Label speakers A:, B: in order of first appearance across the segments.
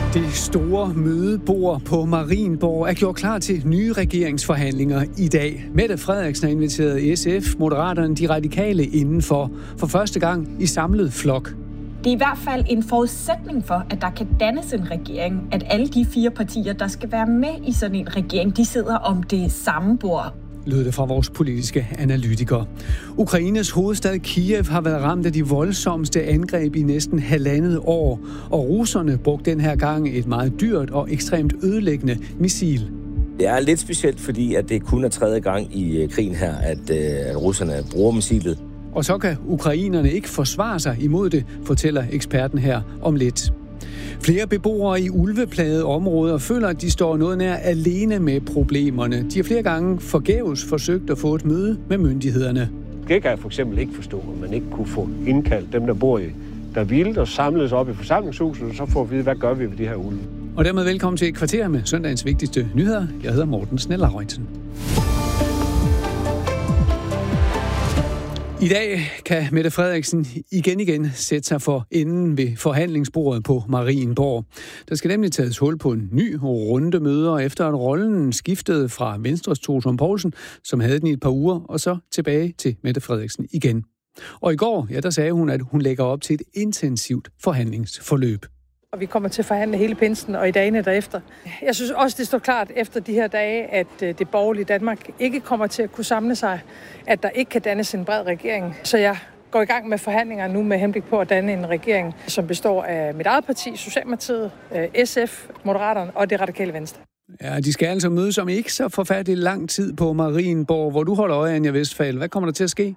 A: Det store mødebord på Marienborg er gjort klar til nye regeringsforhandlinger i dag. Mette Frederiksen har inviteret SF, Moderaterne, de radikale indenfor for første gang i samlet flok.
B: Det er i hvert fald en forudsætning for, at der kan dannes en regering, at alle de 4 partier, der skal være med i sådan en regering, de sidder om det samme bord.
A: Lød det fra vores politiske analytikere. Ukraines hovedstad Kiev har været ramt af de voldsomste angreb i næsten 1,5 år, og russerne brugte den her gang et meget dyrt og ekstremt ødelæggende missil.
C: Det er lidt specielt, fordi at det kun er 3. gang i krigen her, at russerne bruger missilet.
A: Og så kan ukrainerne ikke forsvare sig imod det, fortæller eksperten her om lidt. Flere beboere i ulveplagede områder føler, at de står noget nær alene med problemerne. De har flere gange forgæves forsøgt at få et møde med myndighederne.
D: Det kan jeg for eksempel ikke forstå, at man ikke kunne få indkaldt dem, der bor i der vildt og samles op i forsamlingshuset, og så får vi vide, hvad gør vi ved de her ulve.
A: Og dermed velkommen til et kvarter med søndagens vigtigste nyheder. Jeg hedder Morten Snellerøjsen. I dag kan Mette Frederiksen igen sætte sig for enden ved forhandlingsbordet på Marienborg. Der skal nemlig tages hul på en ny runde møder, efter at rollen skiftede fra Venstres Troels Poulsen, som havde den i et par uger, og så tilbage til Mette Frederiksen igen. Og i går, der sagde hun, at hun lægger op til et intensivt forhandlingsforløb.
E: Og vi kommer til at forhandle hele pinsen og i dagene derefter. Jeg synes også, det står klart efter de her dage, at det borgerlige Danmark ikke kommer til at kunne samle sig, at der ikke kan dannes en bred regering. Så jeg går i gang med forhandlinger nu med henblik på at danne en regering, som består af mit eget parti, Socialdemokratiet, SF, Moderaterne og det radikale Venstre.
A: Ja, de skal altså mødes om ikke så forfærdeligt lang tid på Marienborg, hvor du holder øje, Anja Westphal. Hvad kommer der til at ske?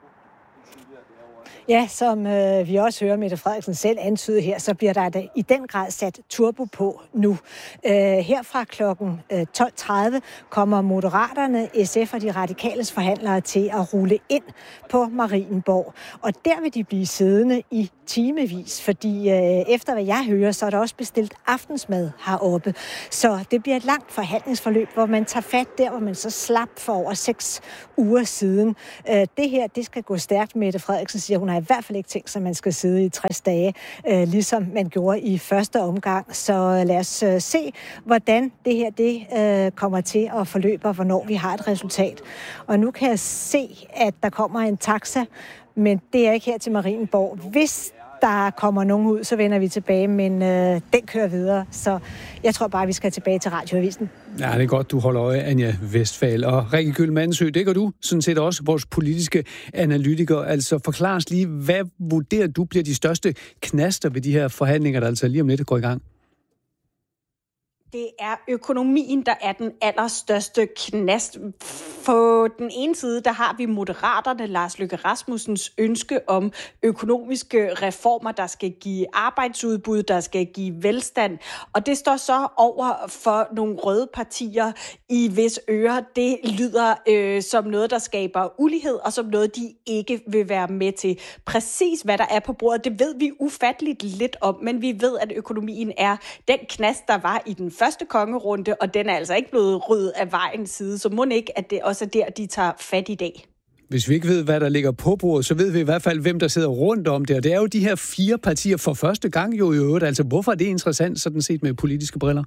F: Ja, som vi også hører Mette Frederiksen selv antyde her, så bliver der i den grad sat turbo på nu. Her fra klokken 12.30 kommer Moderaterne, SF og de radikales forhandlere til at rulle ind på Marienborg. Og der vil de blive siddende i timevis, fordi efter hvad jeg hører, så er der også bestilt aftensmad heroppe. Så det bliver et langt forhandlingsforløb, hvor man tager fat der, hvor man så slap for over 6 uger siden. Det her, det skal gå stærkt. Mette Frederiksen siger, hun har i hvert fald ikke tænkt sig, at man skal sidde i 60 dage, ligesom man gjorde i første omgang. Så lad os se, hvordan det her det kommer til at forløbe, og hvornår vi har et resultat. Og nu kan jeg se, at der kommer en taxa, men det er ikke her til Marienborg. Hvis der kommer nogen ud, så vender vi tilbage, men den kører videre. Så jeg tror bare, vi skal tilbage til Radioavisen.
A: Ja, det er godt, du holder øje, Anja Westphal. Og Rikke Gyld-Mandsø, det gør du sådan set også, vores politiske analytiker. Altså forklar os lige, hvad vurderer du bliver de største knaster ved de her forhandlinger, der altså lige om lidt går i gang?
G: Det er økonomien, der er den allerstørste knast. På den ene side, der har vi Moderaterne, Lars Løkke Rasmussens ønske om økonomiske reformer, der skal give arbejdsudbud, der skal give velstand. Og det står så over for nogle røde partier, i hvis ører det lyder som noget, der skaber ulighed, og som noget, de ikke vil være med til. Præcis hvad der er på bordet, det ved vi ufatteligt lidt om, men vi ved, at økonomien er den knast, der var i den første kongerunde, og den er altså ikke blevet ryddet af vejens side, så må ikke, at det også er der, de tager fat i dag.
A: Hvis vi ikke ved, hvad der ligger på bordet, så ved vi i hvert fald, hvem der sidder rundt om det, og det er jo de her 4 partier for første gang jo i øvrigt. Altså, hvorfor er det interessant, sådan set med politiske briller?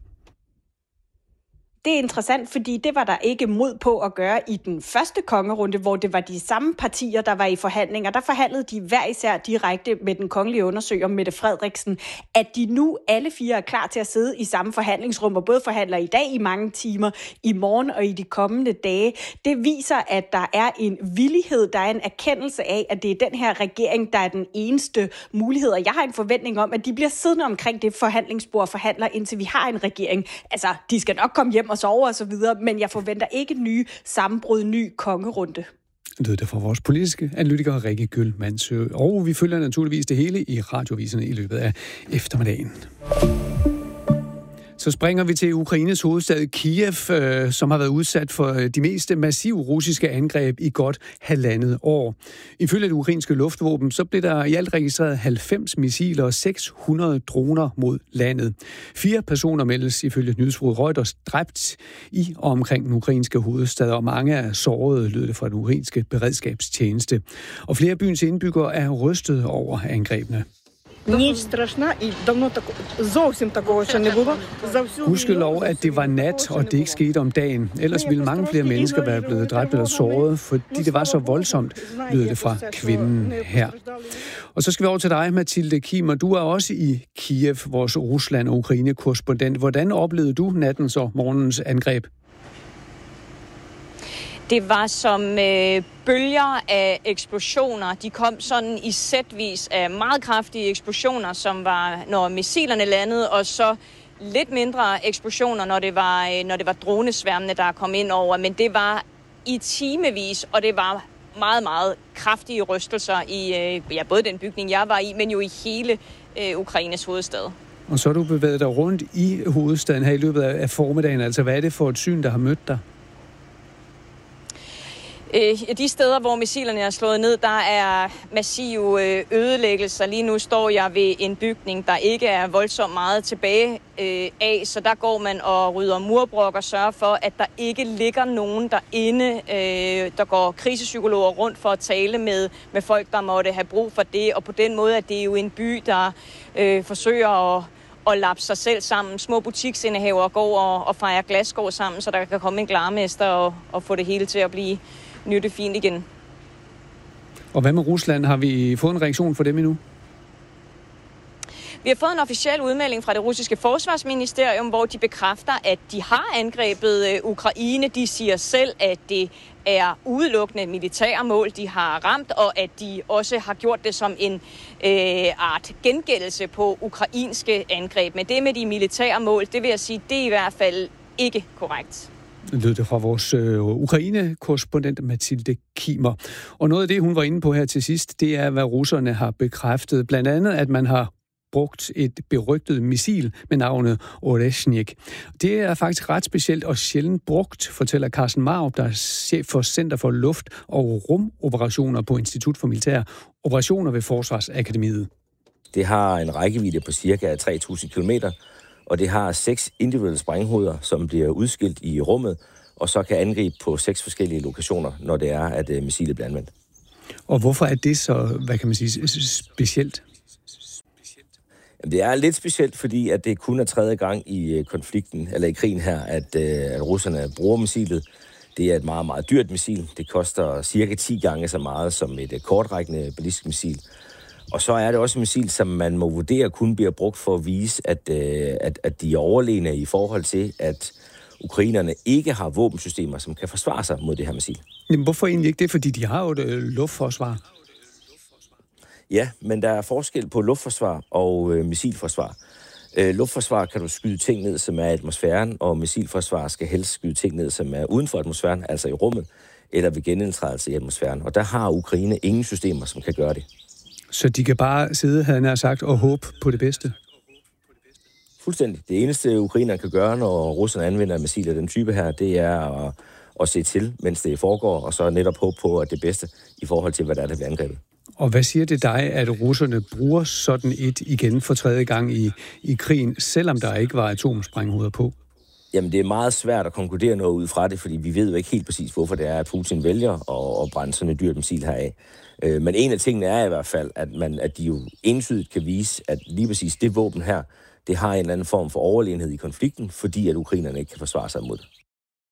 G: Det er interessant, fordi det var der ikke mod på at gøre i den første kongerunde, hvor det var de samme partier, der var i forhandlinger. Der forhandlede de hver især direkte med den kongelige undersøger, Mette Frederiksen, at de nu alle 4 er klar til at sidde i samme forhandlingsrum, og både forhandler i dag i mange timer, i morgen og i de kommende dage. Det viser, at der er en villighed, der er en erkendelse af, at det er den her regering, der er den eneste mulighed. Og jeg har en forventning om, at de bliver siddende omkring det forhandlingsbord og forhandler, indtil vi har en regering. Altså, de skal nok komme hjem og sove og så videre, men jeg forventer ikke nye sammenbrud, ny kongerunde.
A: Lød det fra vores politiske analytiker Rikke Gyld-Mandsø. Og vi følger naturligvis det hele i radioaviserne i løbet af eftermiddagen. Så springer vi til Ukraines hovedstad Kiev, som har været udsat for de mest massive russiske angreb i godt 1,5 år. Ifølge det ukrainske luftvåben, så blev der i alt registreret 90 missiler og 600 droner mod landet. 4 personer meldes ifølge nyhedsbureauet Reuters dræbt i og omkring den ukrainske hovedstad, og mange er sårede, lød det fra den ukrainske beredskabstjeneste. Og flere af byens indbyggere er rystet over angrebene. Gudskelov, at det var nat, og det ikke skete om dagen. Ellers ville mange flere mennesker være blevet dræbt eller såret, fordi det var så voldsomt, lyder det fra kvinden her. Og så skal vi over til dig, Mathilde Kimer. Du er også i Kiev, vores Rusland- og Ukraine-korrespondent. Hvordan oplevede du nattens og morgens angreb?
H: Det var som bølger af eksplosioner. De kom sådan i sætvis af meget kraftige eksplosioner, som var, når missilerne landede, og så lidt mindre eksplosioner, når det var dronesværmene, der kom ind over. Men det var i timevis, og det var meget, meget kraftige rystelser i både den bygning, jeg var i, men jo i hele Ukraines hovedstad. Og
A: så har du bevæget dig rundt i hovedstaden her i løbet af formiddagen. Altså, hvad er det for et syn, der har mødt dig?
H: De steder, hvor missilerne er slået ned, der er massive ødelæggelser. Lige nu står jeg ved en bygning, der ikke er voldsomt meget tilbage af, så der går man og rydder murbrok og sørger for, at der ikke ligger nogen derinde. Der går krisepsykologer rundt for at tale med folk, der måtte have brug for det, og på den måde er det jo en by, der forsøger at lappe sig selv sammen. Små butiksindehavere går og fejrer glasskår sammen, så der kan komme en glarmester og få det hele til at blive nyttefint igen.
A: Og hvad med Rusland? Har vi fået en reaktion for dem endnu?
H: Vi har fået en officiel udmelding fra det russiske forsvarsministerium, hvor de bekræfter, at de har angrebet Ukraine. De siger selv, at det er udelukkende militære mål, de har ramt, og at de også har gjort det som en art gengældelse på ukrainske angreb. Men det med de militære mål, det vil jeg sige, det er i hvert fald ikke korrekt.
A: Lød det fra vores Ukraine-korrespondent Mathilde Kimer. Og noget af det, hun var inde på her til sidst, det er, hvad russerne har bekræftet. Blandt andet, at man har brugt et berygtet missil med navnet Oreshnik. Det er faktisk ret specielt og sjældent brugt, fortæller Carsten Marup, der er chef for Center for Luft- og Rumoperationer på Institut for Militære Operationer ved Forsvarsakademiet.
C: Det har en rækkevidde på cirka 3.000 kilometer, og det har 6 individuelle sprænghoveder, som bliver udskilt i rummet, og så kan angribe på 6 forskellige lokationer, når det er, at missilet bliver anvendt.
A: Og hvorfor er det så, hvad kan man sige, specielt?
C: Det er lidt specielt, fordi at det kun er 3. gang i konflikten, eller i krigen her, at russerne bruger missilet. Det er et meget, meget dyrt missil. Det koster cirka 10 gange så meget som et kortrækkende ballistisk missil. Og så er det også et missil, som man må vurdere kun bliver brugt for at vise, at de er overlegne i forhold til, at ukrainerne ikke har våbensystemer, som kan forsvare sig mod det her missil.
A: Jamen, hvorfor egentlig ikke det? Fordi de har jo et luftforsvar.
C: Ja, men der er forskel på luftforsvar og missilforsvar. Luftforsvar kan du skyde ting ned, som er i atmosfæren, og missilforsvar skal helst skyde ting ned, som er uden for atmosfæren, altså i rummet, eller ved genindtrædelse i atmosfæren. Og der har Ukraine ingen systemer, som kan gøre det.
A: Så de kan bare sidde, havde jeg sagt, og håbe på det bedste?
C: Fuldstændig. Det eneste, ukrainerne kan gøre, når russerne anvender missiler af den type her, det er at se til, mens det foregår, og så netop håbe på, at det bedste i forhold til, hvad der bliver angrebet.
A: Og hvad siger det dig, at russerne bruger sådan et igen for 3. gang i krigen, selvom der ikke var atomsprænghoveder på?
C: Jamen, det er meget svært at konkludere noget ud fra det, fordi vi ved jo ikke helt præcis, hvorfor det er, at Putin vælger at brænde sådan et dyrt missil heraf. Men en af tingene er i hvert fald, at de jo entydigt kan vise, at lige præcis det våben her, det har en eller anden form for overlegenhed i konflikten, fordi at ukrainerne ikke kan forsvare sig mod det.